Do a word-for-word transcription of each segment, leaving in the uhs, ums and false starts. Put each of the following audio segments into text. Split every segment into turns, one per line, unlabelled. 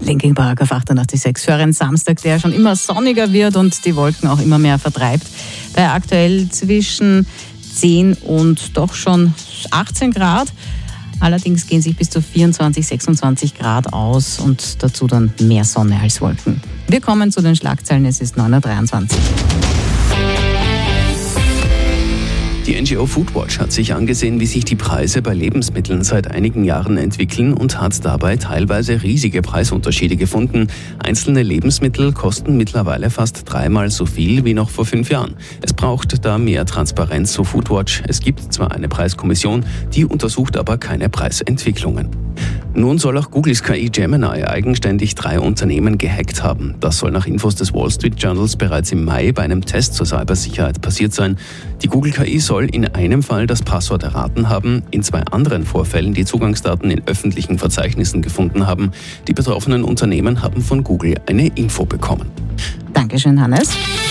Linkin Park auf achtundachtzig Komma sechs für einen Samstag, der schon immer sonniger wird und die Wolken auch immer mehr vertreibt. Bei aktuell zwischen zehn und doch schon achtzehn Grad. Allerdings gehen sich bis zu vierundzwanzig, sechsundzwanzig Grad aus und dazu dann mehr Sonne als Wolken. Wir kommen zu den Schlagzeilen, es ist neun Uhr dreiundzwanzig.
Die N G O Foodwatch hat sich angesehen, wie sich die Preise bei Lebensmitteln seit einigen Jahren entwickeln und hat dabei teilweise riesige Preisunterschiede gefunden. Einzelne Lebensmittel kosten mittlerweile fast dreimal so viel wie noch vor fünf Jahren. Es braucht da mehr Transparenz, so Foodwatch. Es gibt zwar eine Preiskommission, die untersucht aber keine Preisentwicklungen. Nun soll auch Googles K I Gemini eigenständig drei Unternehmen gehackt haben. Das soll nach Infos des Wall Street Journals bereits im Mai bei einem Test zur Cybersicherheit passiert sein. Die Google K I soll in einem Fall das Passwort erraten haben, in zwei anderen Vorfällen die Zugangsdaten in öffentlichen Verzeichnissen gefunden haben. Die betroffenen Unternehmen haben von Google eine Info bekommen.
Dankeschön, Hannes.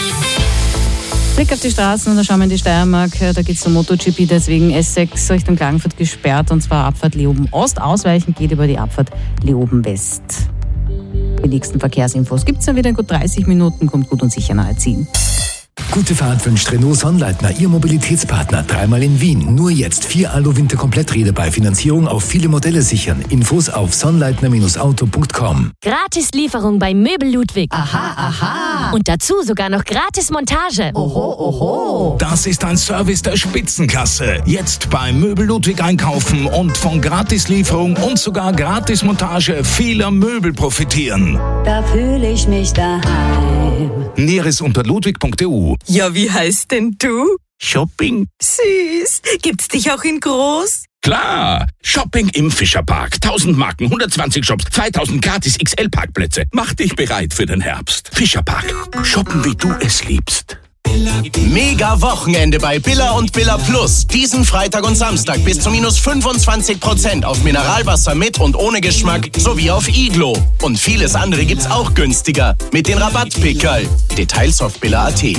Blick auf die Straßen und da schauen wir in die Steiermark. Da geht es zum MotoGP, deswegen S sechs Richtung Klagenfurt gesperrt und zwar Abfahrt Leoben Ost. Ausweichen geht über die Abfahrt Leoben West. Die nächsten Verkehrsinfos gibt es dann wieder in gut dreißig Minuten. Kommt gut und sicher nahe ziehen.
Gute Fahrt wünscht Renault Sonnleitner, Ihr Mobilitätspartner. Dreimal in Wien. Nur jetzt vier Alu-Winter-Kompletträder bei Finanzierung auf viele Modelle sichern. Infos auf sonnleitner Auto punkt com.
Gratis-Lieferung bei Möbel Ludwig.
Aha, aha.
Und dazu sogar noch Gratis-Montage.
Oho, oho.
Das ist ein Service der Spitzenklasse. Jetzt bei Möbel Ludwig einkaufen und von Gratislieferung und sogar Gratismontage vieler Möbel profitieren.
Da fühle ich mich daheim.
Näheres unter ludwig punkt e u.
Ja, wie heißt denn du?
Shopping.
Süß. Gibt's dich auch in groß?
Klar. Shopping im Fischerpark. tausend Marken, hundertzwanzig Shops, zweitausend gratis X L-Parkplätze. Mach dich bereit für den Herbst. Fischerpark. Shoppen, wie du es liebst.
Mega Wochenende bei Billa und Billa Plus. Diesen Freitag und Samstag bis zu minus fünfundzwanzig Prozent auf Mineralwasser mit und ohne Geschmack sowie auf Iglo. Und vieles andere gibt's auch günstiger mit den Rabattpickerl. Details auf billa punkt at.